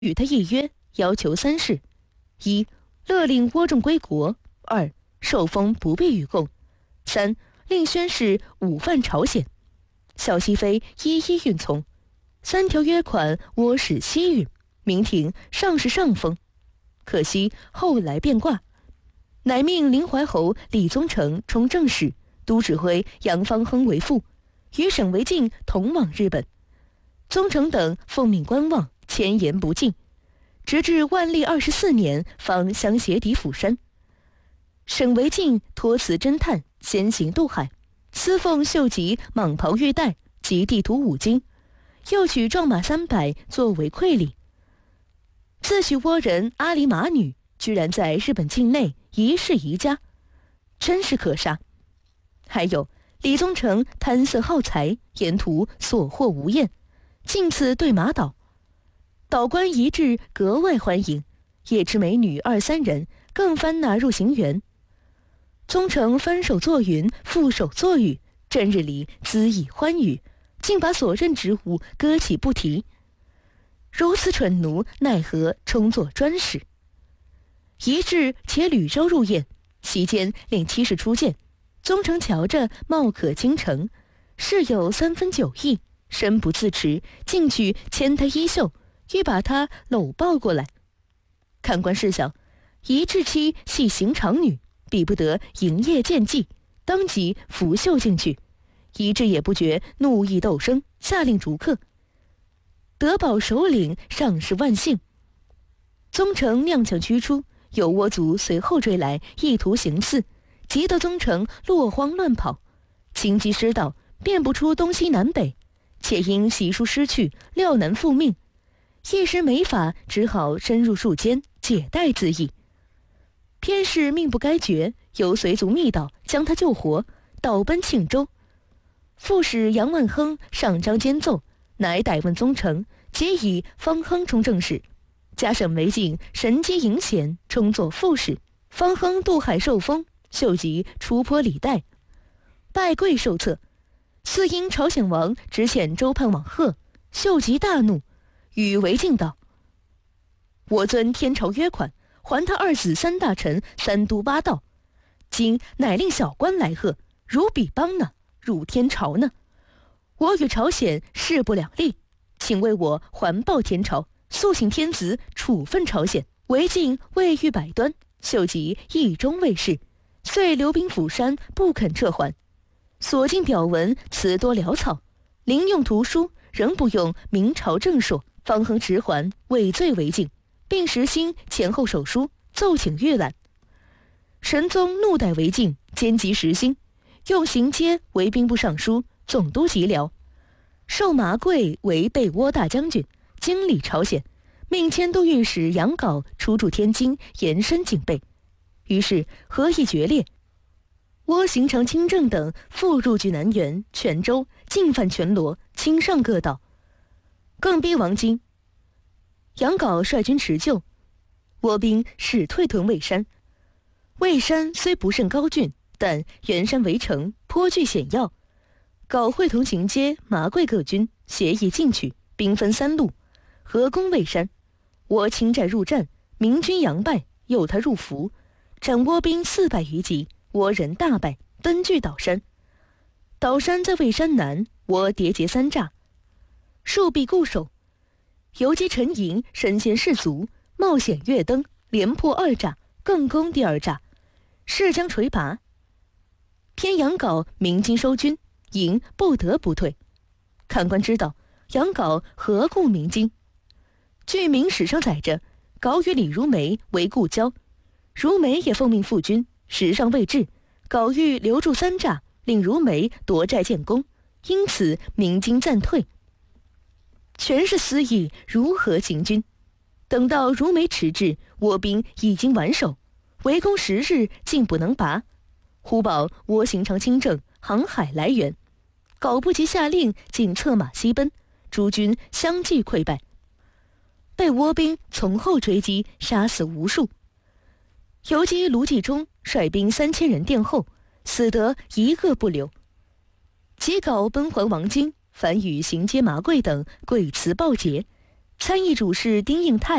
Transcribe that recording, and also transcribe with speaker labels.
Speaker 1: 与他议约，要求3事：一、勒令倭众归国；二、受封不必与贡；三、令宣誓午饭朝鲜。孝祚妃一一允从。3条约款，倭使西允，明廷上是上封。可惜后来变卦，乃命临淮侯李宗成充正使，都指挥杨方亨为副，与沈惟敬同往日本。宗成等奉命观望，前言不进，直至万历24年方相携抵釜山。沈惟敬托辞侦探，先行渡海，私奉绣集蟒袍玉带及地图5经，又取壮马300作为馈礼。自诩倭人阿里马女，居然在日本境内一世宜家，真是可杀。还有李宗成贪色好财，沿途所获无厌，近次对马岛，岛官一致格外欢迎，夜之美女2、3人，更番纳入行辕。宗成分手作云，覆手作雨，正日里恣意欢愉，竟把所任职务搁起不提。如此蠢奴，奈何充作专使？一至且吕州入宴，席间令妻室出见，宗成瞧着貌可倾城，事有3分9意，身不自持，进去牵他衣袖，欲把他搂抱过来。看官试想，一至妻系刑场女，比不得营业见计，当即拂袖进去。一至也不觉怒意斗生，下令逐客。德保首领上是万幸。宗成踉跄驱出，有倭族随后追来，意图行刺，急得宗成落荒乱跑，情急失道，辨不出东西南北，且因习书失去，料难复命，一时没法，只好深入树间，解带自缢。偏是命不该绝，由随族密道将他救活，倒奔庆州。副使杨万亨上章监奏，乃逮问宗成，即以方亨充正使，加沈惟敬神机迎贤，充作副使。方亨渡海受封，秀吉出颇礼待，拜跪受册。似因朝鲜王直遣州叛往贺，秀吉大怒，与惟敬道：我遵天朝约款，还他2子3大臣3都8道，今乃令小官来贺，如彼邦呢？辱天朝呢？我与朝鲜势不两立，请为我还报天朝，速请天子处分朝鲜。惟敬未遇百端，秀吉意中未释，遂留兵釜山，不肯撤还。所进表文词多潦草，临用图书，仍不用明朝正朔。方亨迟缓，畏罪惟敬，并实行前后手书，奏请阅览。神宗怒逮惟敬，奸极实心，用行阶为兵部尚书、总督蓟辽，授麻贵为备倭大将军，经理朝鲜，命迁都御史杨镐出驻天津，严深警备。于是和议决裂，倭行长清正等复入据南原、泉州，进犯全罗，侵上各岛，更逼王京。杨镐率军持救，倭兵始退屯蔚山。蔚山虽不甚高峻，但圆山围城，颇具险要。镐会同行阶、麻贵各军协议进取，兵分3路，合攻蔚山。倭侵寨入战，明军佯败，诱他入伏，斩倭兵400余级，倭人大败，奔据岛山。岛山在蔚山南，倭叠结3栅，戍壁固守。游击陈营身先士卒，冒险跃登，连破2栅，更攻第2栅，势将垂拔。偏杨镐鸣金收军，营不得不退。看官知道杨镐何故鸣金？据明史上载着，镐与李如梅为故交，如梅也奉命赴军，时尚未至，镐欲留住3栅，令如梅夺寨建功，因此鸣金暂退。全是私议，如何行军？等到如梅迟至，倭兵已经完守，围攻10日，竟不能拔。忽报倭行长清正航海来援，镐不及下令，竟策马西奔，诸军相继溃败，被倭兵从后追击，杀死无数。游击卢继忠率兵3000人殿后，死得一个不留。及镐奔还王京，反与行阶麻贵等跪辞报捷， 参议主事丁应泰